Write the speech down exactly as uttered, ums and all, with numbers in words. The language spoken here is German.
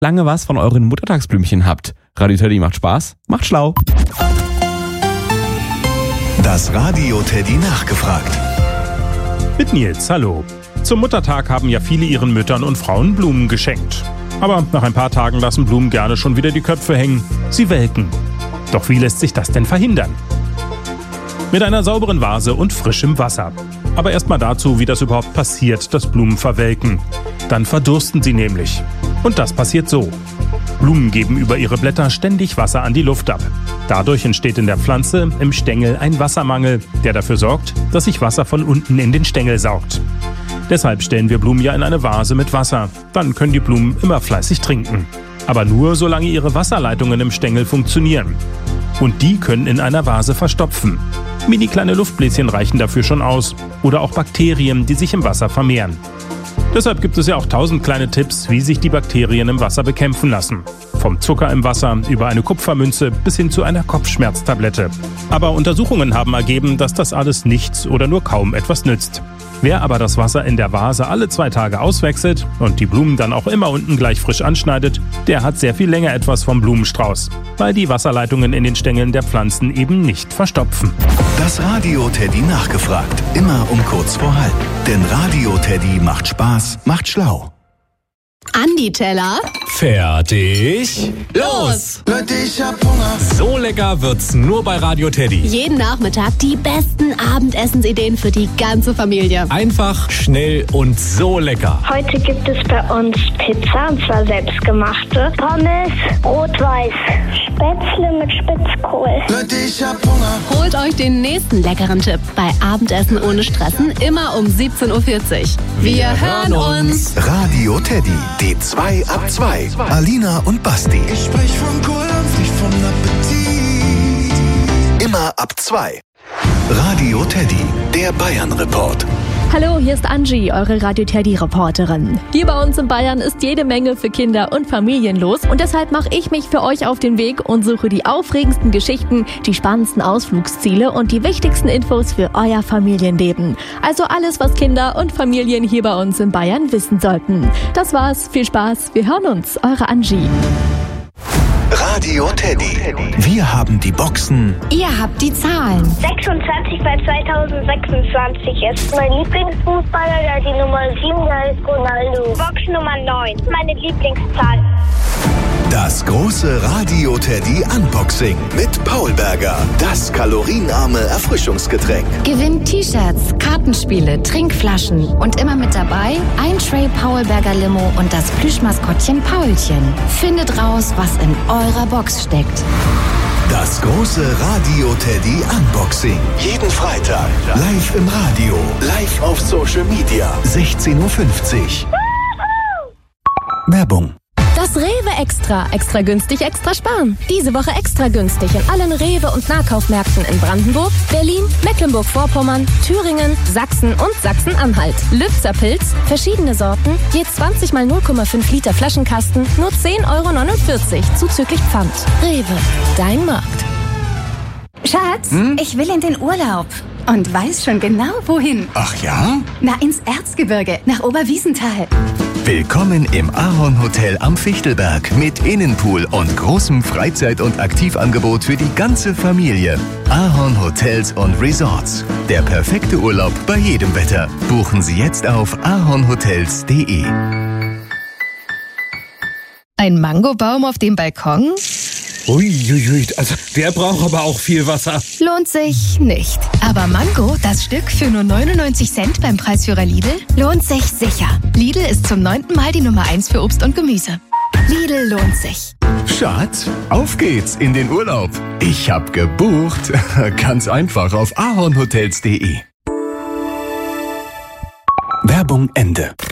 lange was von euren Muttertagsblümchen habt. Radio Teddy macht Spaß, macht schlau. Das Radio Teddy nachgefragt. Mit Nils, hallo. Zum Muttertag haben ja viele ihren Müttern und Frauen Blumen geschenkt. Aber nach ein paar Tagen lassen Blumen gerne schon wieder die Köpfe hängen. Sie welken. Doch wie lässt sich das denn verhindern? Mit einer sauberen Vase und frischem Wasser. Aber erstmal dazu, wie das überhaupt passiert, dass Blumen verwelken. Dann verdursten sie nämlich. Und das passiert so. Blumen geben über ihre Blätter ständig Wasser an die Luft ab. Dadurch entsteht in der Pflanze im Stängel ein Wassermangel, der dafür sorgt, dass sich Wasser von unten in den Stängel saugt. Deshalb stellen wir Blumen ja in eine Vase mit Wasser. Dann können die Blumen immer fleißig trinken. Aber nur, solange ihre Wasserleitungen im Stängel funktionieren. Und die können in einer Vase verstopfen. Mini kleine Luftbläschen reichen dafür schon aus. Oder auch Bakterien, die sich im Wasser vermehren. Deshalb gibt es ja auch tausend kleine Tipps, wie sich die Bakterien im Wasser bekämpfen lassen. Vom Zucker im Wasser über eine Kupfermünze bis hin zu einer Kopfschmerztablette. Aber Untersuchungen haben ergeben, dass das alles nichts oder nur kaum etwas nützt. Wer aber das Wasser in der Vase alle zwei Tage auswechselt und die Blumen dann auch immer unten gleich frisch anschneidet, der hat sehr viel länger etwas vom Blumenstrauß, weil die Wasserleitungen in den Stängeln der Pflanzen eben nicht verstopfen. Das Radio Teddy nachgefragt, immer um kurz vor halb. Denn Radio Teddy macht Spaß, macht schlau. Andi Teller. Fertig. Los! Leute, ich hab Hunger. So lecker wird's nur bei Radio Teddy. Jeden Nachmittag die besten Abendessensideen für die ganze Familie. Einfach, schnell und so lecker. Heute gibt es bei uns Pizza, und zwar selbstgemachte. Pommes, rot-weiß, Spätzle mit Spitzkohl. Leute, ich hab Hunger. Holt euch den nächsten leckeren Tipp bei Abendessen ohne Stressen, immer um siebzehn Uhr vierzig. Wir, Wir hören uns. Radio Teddy, D zwei ab zwei. Alina und Basti. Ich sprech von Kohldampf, nicht von Appetit. Immer ab zwei. Radio Teddy, der Bayern-Report. Hallo, hier ist Angie, eure Radio Teddy-Reporterin. Hier bei uns in Bayern ist jede Menge für Kinder und Familien los und deshalb mache ich mich für euch auf den Weg und suche die aufregendsten Geschichten, die spannendsten Ausflugsziele und die wichtigsten Infos für euer Familienleben. Also alles, was Kinder und Familien hier bei uns in Bayern wissen sollten. Das war's, viel Spaß, wir hören uns, eure Angie. Radio Teddy. Wir haben die Boxen. Ihr habt die Zahlen. sechsundzwanzig bei zweitausendsechsundzwanzig ist mein Lieblingsfußballer, der die Nummer sieben, der ist Ronaldo. Box Nummer neun, meine Lieblingszahl. Das große Radio Teddy Unboxing mit Paul Berger. Das kalorienarme Erfrischungsgetränk. Gewinnt T-Shirts, Kartenspiele, Trinkflaschen und immer mit dabei ein Tray Paul Berger Limo und das Plüschmaskottchen Paulchen. Findet raus, was in eurer Box steckt. Das große Radio Teddy Unboxing. Jeden Freitag. Live im Radio. Live auf Social Media. sechzehn Uhr fünfzig. Werbung. Das Rewe Extra. Extra günstig, extra sparen. Diese Woche extra günstig in allen Rewe- und Nahkaufmärkten in Brandenburg, Berlin, Mecklenburg-Vorpommern, Thüringen, Sachsen und Sachsen-Anhalt. Lübzer Pilz, verschiedene Sorten, je zwanzig mal null Komma fünf Liter Flaschenkasten, nur zehn Euro neunundvierzig, zuzüglich Pfand. Rewe, dein Markt. Schatz, hm? ich will in den Urlaub. Und weiß schon genau, wohin. Ach ja? Na, ins Erzgebirge, nach Oberwiesenthal. Willkommen im Ahorn Hotel am Fichtelberg mit Innenpool und großem Freizeit- und Aktivangebot für die ganze Familie. Ahorn Hotels und Resorts. Der perfekte Urlaub bei jedem Wetter. Buchen Sie jetzt auf ahornhotels punkt de. Ein Mangobaum auf dem Balkon? Uiuiui, also der braucht aber auch viel Wasser. Lohnt sich nicht. Aber Mango, das Stück für nur neunundneunzig Cent beim Preisführer Lidl, lohnt sich sicher. Lidl ist zum neunten Mal die Nummer eins für Obst und Gemüse. Lidl lohnt sich. Schatz, auf geht's in den Urlaub. Ich hab gebucht. Ganz einfach auf ahornhotels punkt de. Werbung Ende.